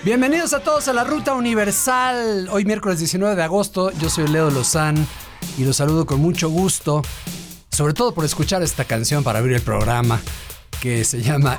Bienvenidos a todos a la Ruta Universal. Hoy miércoles 19 de agosto, yo soy Leo Lozán y los saludo con mucho gusto, sobre todo por escuchar esta canción para abrir el programa, que se llama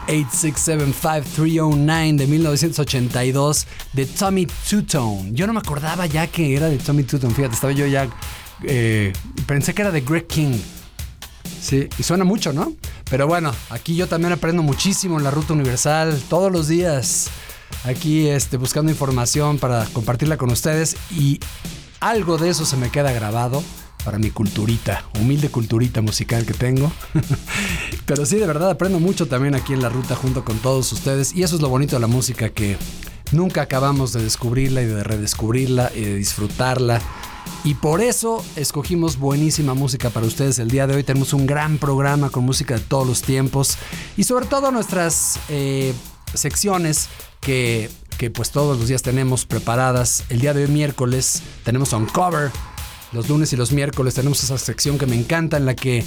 8675309 de 1982 de Tommy Tutone. Yo no me acordaba ya que era de Tommy Tutone, fíjate, estaba yo ya pensé que era de Greg King. Sí, y suena mucho, ¿no? Pero bueno, aquí yo también aprendo muchísimo en la Ruta Universal todos los días. Aquí buscando información para compartirla con ustedes, y algo de eso se me queda grabado para mi culturita, humilde culturita musical que tengo. Pero sí, de verdad aprendo mucho también aquí en la ruta junto con todos ustedes, y eso es lo bonito de la música, que nunca acabamos de descubrirla y de redescubrirla y de disfrutarla. Y por eso escogimos buenísima música para ustedes el día de hoy. Tenemos un gran programa con música de todos los tiempos y sobre todo nuestras secciones que pues todos los días tenemos preparadas. El día de hoy, miércoles, tenemos Uncover. Los lunes y los miércoles tenemos esa sección que me encanta, en la que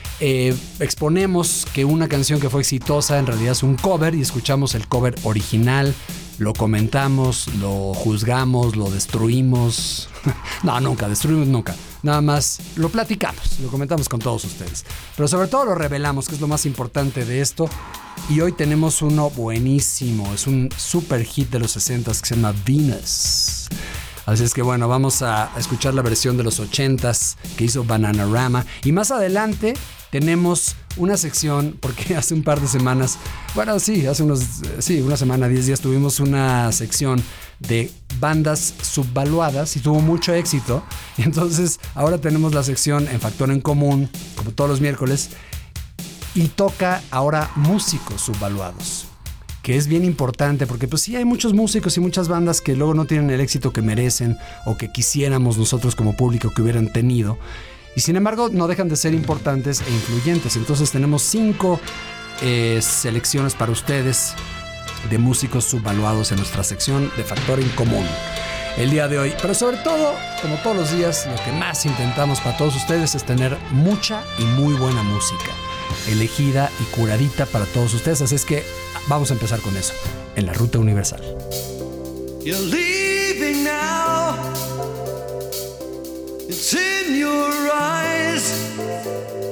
exponemos que una canción que fue exitosa en realidad es un cover, y escuchamos el cover original, lo comentamos, lo juzgamos, lo destruimos. No, nunca, destruimos nunca. Nada más lo platicamos, lo comentamos con todos ustedes. Pero sobre todo lo revelamos, que es lo más importante de esto. Y hoy tenemos uno buenísimo, es un super hit de los 60s que se llama Venus. Así es que bueno, vamos a escuchar la versión de los 80s que hizo Bananarama. Y más adelante tenemos una sección, porque hace un par de semanas, bueno, sí, una semana, 10 días, tuvimos una sección de bandas subvaluadas y tuvo mucho éxito. Y entonces ahora tenemos la sección en Factor en Común, como todos los miércoles, y toca ahora músicos subvaluados, que es bien importante, porque pues sí hay muchos músicos y muchas bandas que luego no tienen el éxito que merecen o que quisiéramos nosotros como público que hubieran tenido, y sin embargo no dejan de ser importantes e influyentes. Entonces tenemos 5 selecciones para ustedes de músicos subvaluados en nuestra sección de Factor en Común el día de hoy. Pero sobre todo, como todos los días, lo que más intentamos para todos ustedes es tener mucha y muy buena música elegida y curadita para todos ustedes. Así es que vamos a empezar con eso en la Ruta Universal. You're leaving now. It's in your eyes.